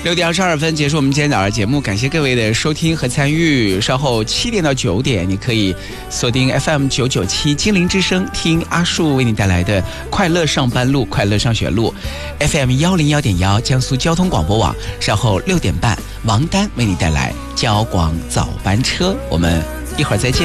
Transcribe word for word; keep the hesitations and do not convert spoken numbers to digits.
六点二十二分结束我们今天早上节目，感谢各位的收听和参与。稍后七点到九点，你可以锁定 F M 九九七精灵之声，听阿树为你带来的快乐上班路、快乐上学路。F M 幺零幺点幺江苏交通广播网，稍后六点半，王丹为你带来交广早班车。我们一会儿再见。